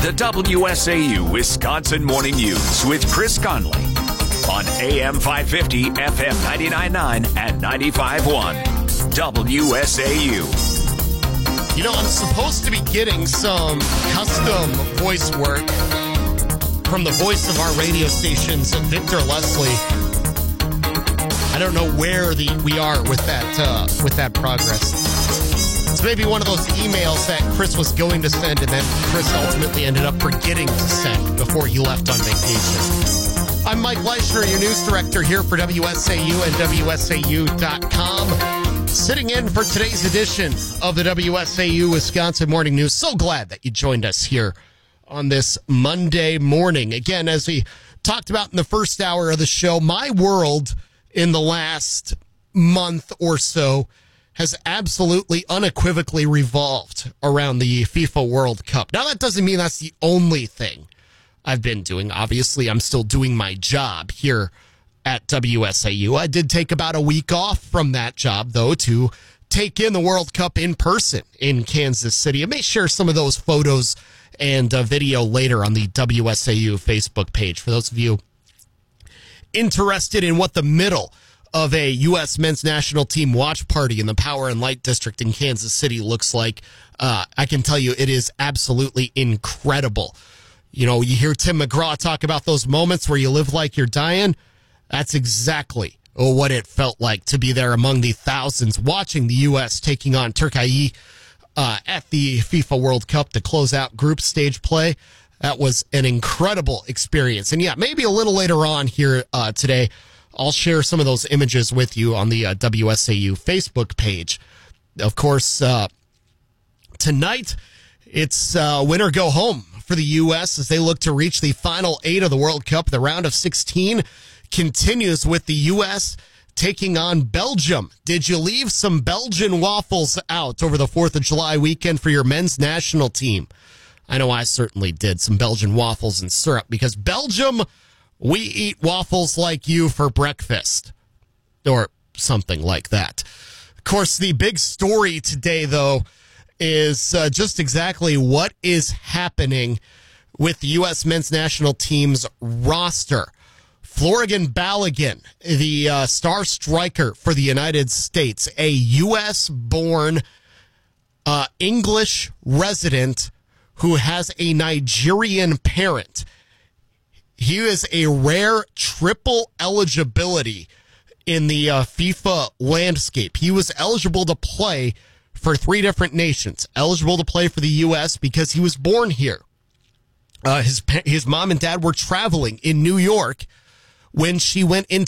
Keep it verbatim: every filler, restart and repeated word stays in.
to W S A U Wisconsin Morning News with Chris Conley on A M five fifty, F M ninety-nine point nine, and ninety-five point one W S A U. You know, I'm supposed to be getting some custom voice work from the voice of our radio stations, Victor Leslie. I don't know where the we are with that uh, with that progress. It's maybe one of those emails that Chris was going to send and then Chris ultimately ended up forgetting to send before he left on vacation. I'm Mike Leishner, your news director here for W S A U and W S A U dot com. Sitting in for today's edition of the W S A U Wisconsin Morning News. So glad that you joined us here on this Monday morning. Again, as we talked about in the first hour of the show, my world in the last month or so has absolutely unequivocally revolved around the FIFA World Cup. Now, that doesn't mean that's the only thing I've been doing. Obviously, I'm still doing my job here at W S A U. I did take about a week off from that job, though, to take in the World Cup in person in Kansas City. I may share some of those photos and uh, video later on the W S A U Facebook page for those of you interested in what the middle of a U S men's national team watch party in the Power and Light District in Kansas City looks like. Uh, I can tell you it is absolutely incredible. You know, you hear Tim McGraw talk about those moments where you live like you're dying. That's exactly what it felt like to be there among the thousands watching the U S taking on Turkey uh, at the FIFA World Cup to close out group stage play. That was an incredible experience. And yeah, maybe a little later on here uh, today, I'll share some of those images with you on the uh, W S A U Facebook page. Of course, uh, tonight, it's uh, win or go home for the U S as they look to reach the final eight of the World Cup. The round of sixteen continues with the U S taking on Belgium. Did you leave some Belgian waffles out over the fourth of July weekend for your men's national team? I know I certainly did. Some Belgian waffles and syrup, because Belgium, we eat waffles like you for breakfast, or something like that. Of course, the big story today, though, is uh, just exactly what is happening with the U S men's national team's roster. Florian Balogun, the uh, star striker for the United States, a U S-born uh, English resident who has a Nigerian parent. He is a rare triple eligibility in the uh, FIFA landscape. He was eligible to play for three different nations. Eligible to play for the U S because he was born here. Uh, his his mom and dad were traveling in New York when she went into